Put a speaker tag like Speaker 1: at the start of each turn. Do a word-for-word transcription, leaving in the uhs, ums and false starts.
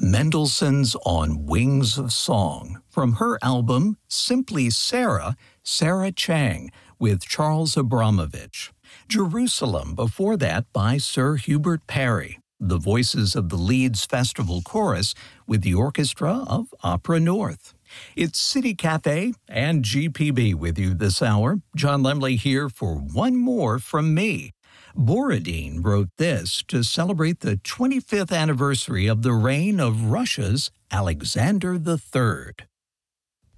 Speaker 1: Mendelssohn's On Wings of Song from her album Simply Sarah, Sarah Chang with Charles Abramovich. Jerusalem before that by Sir Hubert Parry. The voices of the Leeds Festival Chorus with the orchestra of Opera North. It's City Cafe and G P B with you this hour. John Lemley here for one more from me. Borodin wrote this to celebrate the twenty-fifth anniversary of the reign of Russia's Alexander the Third.